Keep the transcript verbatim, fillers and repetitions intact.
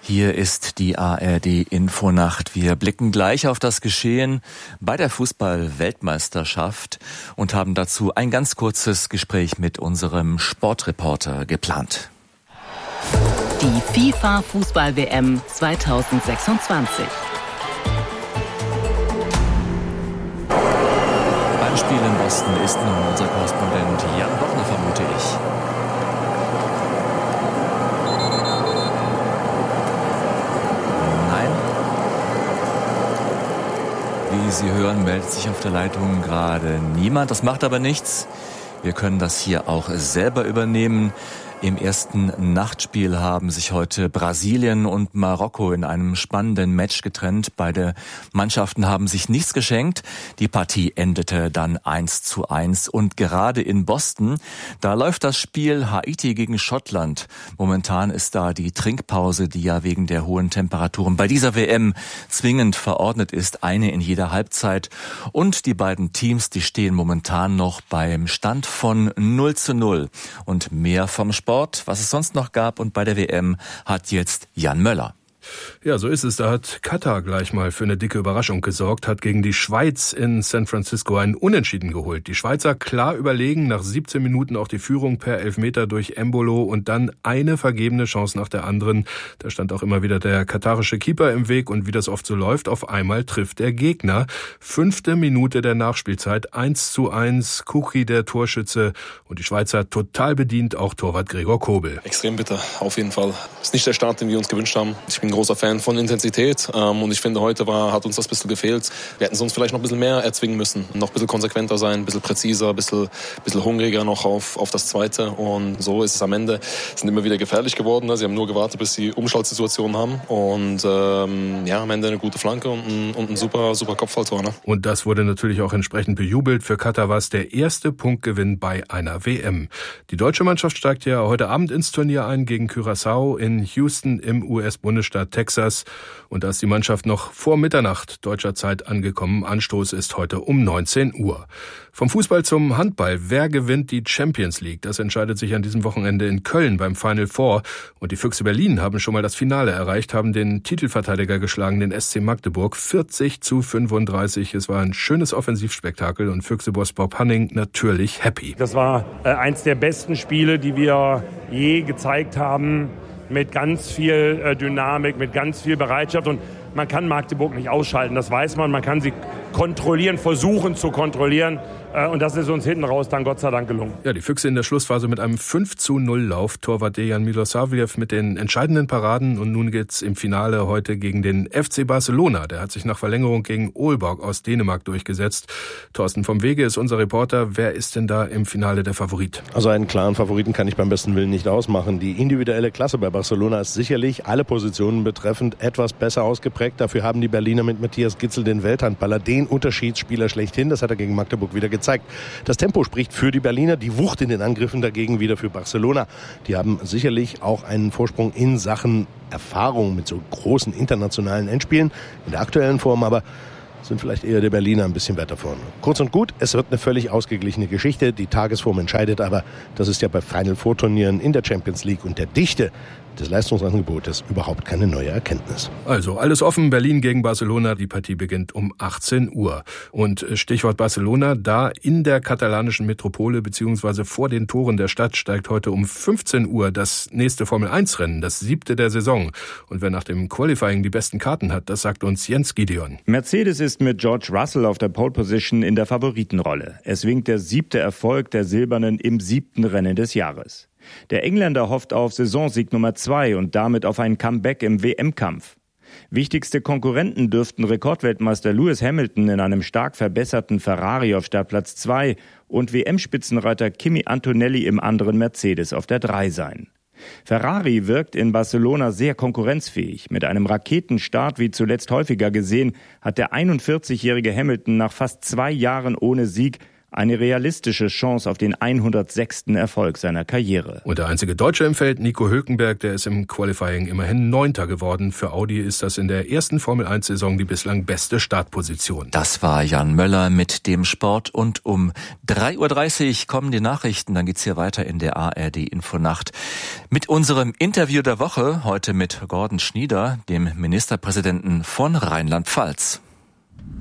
Hier ist die A R D-Infonacht. Wir blicken gleich auf das Geschehen bei der Fußball-Weltmeisterschaft und haben dazu ein ganz kurzes Gespräch mit unserem Sportreporter geplant. Die FIFA-Fußball-W M zweitausendsechsundzwanzig. Beim Spiel in Boston ist nun unser Korrespondent Jan Bochner, vermute ich. Wie Sie hören, meldet sich auf der Leitung gerade niemand. Das macht aber nichts. Wir können das hier auch selber übernehmen. Im ersten Nachtspiel haben sich heute Brasilien und Marokko in einem spannenden Match getrennt. Beide Mannschaften haben sich nichts geschenkt. Die Partie endete dann eins zu eins. Und gerade in Boston, da läuft das Spiel Haiti gegen Schottland. Momentan ist da die Trinkpause, die ja wegen der hohen Temperaturen bei dieser W M zwingend verordnet ist. Eine in jeder Halbzeit. Und die beiden Teams, die stehen momentan noch beim Stand von null zu null. Und mehr vom Sport. Was es sonst noch gab und bei der W M hat jetzt Jan Möller. Ja, so ist es. Da hat Katar gleich mal für eine dicke Überraschung gesorgt, hat gegen die Schweiz in San Francisco einen Unentschieden geholt. Die Schweizer klar überlegen, nach siebzehn Minuten auch die Führung per Elfmeter durch Embolo und dann eine vergebene Chance nach der anderen. Da stand auch immer wieder der katarische Keeper im Weg und wie das oft so läuft, auf einmal trifft der Gegner. Fünfte Minute der Nachspielzeit, eins zu eins, Kuchi der Torschütze und die Schweizer total bedient, auch Torwart Gregor Kobel. Extrem bitter, auf jeden Fall. Ist nicht der Start, den wir uns gewünscht haben. Ich bin großer Fan von Intensität ähm, und ich finde, heute war, hat uns das ein bisschen gefehlt. Wir hätten es uns vielleicht noch ein bisschen mehr erzwingen müssen, noch ein bisschen konsequenter sein, ein bisschen präziser, ein bisschen, ein bisschen hungriger noch auf, auf das Zweite und so ist es am Ende. Sind immer wieder gefährlich geworden. Sie haben nur gewartet, bis sie Umschaltsituationen haben und ähm, ja, am Ende eine gute Flanke und ein, und ein super, super Kopfballtor. Ne? Und das wurde natürlich auch entsprechend bejubelt. Für Katar war es der erste Punktgewinn bei einer W M. Die deutsche Mannschaft steigt ja heute Abend ins Turnier ein gegen Curaçao in Houston im U S-Bundesstaat Texas. Und da ist die Mannschaft noch vor Mitternacht deutscher Zeit angekommen. Anstoß ist heute um neunzehn Uhr. Vom Fußball zum Handball. Wer gewinnt die Champions League? Das entscheidet sich an diesem Wochenende in Köln beim Final Four. Und die Füchse Berlin haben schon mal das Finale erreicht, haben den Titelverteidiger geschlagen, den S C Magdeburg, vierzig zu fünfunddreißig. Es war ein schönes Offensivspektakel und Füchse-Boss Bob Hanning natürlich happy. Das war äh, eins der besten Spiele, die wir je gezeigt haben. Mit ganz viel äh, Dynamik, mit ganz viel Bereitschaft. Und man kann Magdeburg nicht ausschalten, das weiß man. Man kann sie kontrollieren, versuchen zu kontrollieren. Äh, und das ist uns hinten raus dann Gott sei Dank gelungen. Ja, die Füchse in der Schlussphase mit einem fünf zu null Lauf. Torwart Dejan Milosavljev mit den entscheidenden Paraden. Und nun geht's im Finale heute gegen den F C Barcelona. Der hat sich nach Verlängerung gegen Aalborg aus Dänemark durchgesetzt. Thorsten vom Wege ist unser Reporter. Wer ist denn da im Finale der Favorit? Also einen klaren Favoriten kann ich beim besten Willen nicht ausmachen. Die individuelle Klasse bei Barcelona ist sicherlich alle Positionen betreffend etwas besser ausgeprägt. Dafür haben die Berliner mit Matthias Gitzel den Welthandballer, den Unterschiedsspieler schlechthin. Das hat er gegen Magdeburg wieder gezeigt. Das Tempo spricht für die Berliner, die Wucht in den Angriffen dagegen wieder für Barcelona. Die haben sicherlich auch einen Vorsprung in Sachen Erfahrung mit so großen internationalen Endspielen. In der aktuellen Form aber sind vielleicht eher die Berliner ein bisschen weiter vorne. Kurz und gut, es wird eine völlig ausgeglichene Geschichte. Die Tagesform entscheidet aber, das ist ja bei Final Four Turnieren in der Champions League und der Dichte des Leistungsangebotes überhaupt keine neue Erkenntnis. Also alles offen, Berlin gegen Barcelona. Die Partie beginnt um achtzehn Uhr. Und Stichwort Barcelona, da in der katalanischen Metropole beziehungsweise vor den Toren der Stadt steigt heute um fünfzehn Uhr das nächste Formel eins Rennen, das siebte der Saison. Und wer nach dem Qualifying die besten Karten hat, das sagt uns Jens Gideon. Mercedes ist mit George Russell auf der Pole Position in der Favoritenrolle. Es winkt der siebte Erfolg der Silbernen im siebten Rennen des Jahres. Der Engländer hofft auf Saisonsieg Nummer zwei und damit auf ein Comeback im W M-Kampf. Wichtigste Konkurrenten dürften Rekordweltmeister Lewis Hamilton in einem stark verbesserten Ferrari auf Startplatz zwei und W M-Spitzenreiter Kimi Antonelli im anderen Mercedes auf der drei sein. Ferrari wirkt in Barcelona sehr konkurrenzfähig. Mit einem Raketenstart, wie zuletzt häufiger gesehen, hat der einundvierzigjährige Hamilton nach fast zwei Jahren ohne Sieg Eine realistische Chance auf den hundertsechsten Erfolg seiner Karriere. Und der einzige Deutsche im Feld, Nico Hülkenberg, der ist im Qualifying immerhin Neunter geworden. Für Audi ist das in der ersten Formel eins Saison die bislang beste Startposition. Das war Jan Möller mit dem Sport, und um drei Uhr dreißig kommen die Nachrichten. Dann geht's hier weiter in der A R D-Infonacht mit unserem Interview der Woche, heute mit Gordon Schnieder, dem Ministerpräsidenten von Rheinland-Pfalz.